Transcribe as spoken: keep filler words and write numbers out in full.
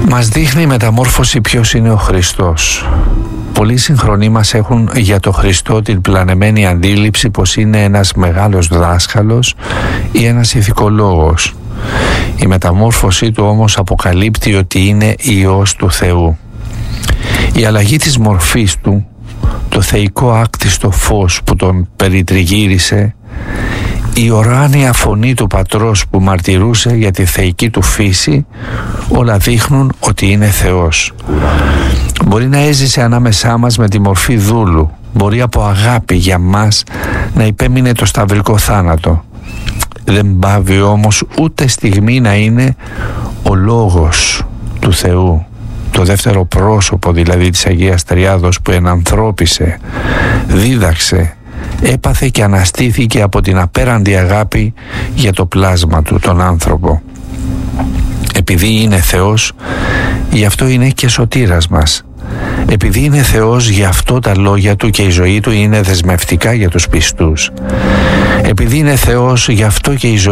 Μας δείχνει η μεταμόρφωση ποιος είναι ο Χριστός. Πολλοί συγχρονοί μας έχουν για το Χριστό την πλανεμένη αντίληψη πως είναι ένας μεγάλος δάσκαλος ή ένας ηθικολόγος. Η μεταμόρφωσή του όμως αποκαλύπτει ότι είναι Υιός του Θεού. Η αλλαγή της μορφής του, το θεϊκό άκτιστο φως που τον περιτριγύρισε, η ουράνια φωνή του πατρός που μαρτυρούσε για τη θεϊκή του φύση, όλα δείχνουν ότι είναι Θεός. Μπορεί να έζησε ανάμεσά μας με τη μορφή δούλου, μπορεί από αγάπη για μας να υπέμεινε το σταυρικό θάνατο. Δεν πάβει όμως ούτε στιγμή να είναι ο Λόγος του Θεού, το δεύτερο πρόσωπο δηλαδή της Αγίας Τριάδος που ενανθρώπισε, δίδαξε, έπαθε και αναστήθηκε από την απέραντη αγάπη για το πλάσμα του, τον άνθρωπο. Επειδή είναι Θεός, γι' αυτό είναι και σωτήρας μας. Επειδή είναι Θεός, γι' αυτό τα λόγια του και η ζωή του είναι δεσμευτικά για τους πιστούς. Επειδή είναι Θεός, γι' αυτό και η ζωή